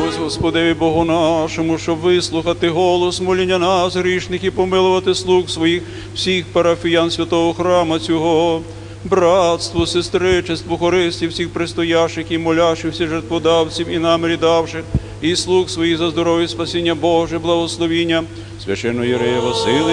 Помолимось Господеві Богу нашому, щоб вислухати голос моління нас, грішних, і помилувати слуг своїх, всіх парафіян святого храма цього, братство, сестричество, хористів, всіх пристоящих і молящих, всіх жертводавців і намірі давших, і слуг своїх за здоров'я, спасіння Боже, благословіння, священного Єрея Василія,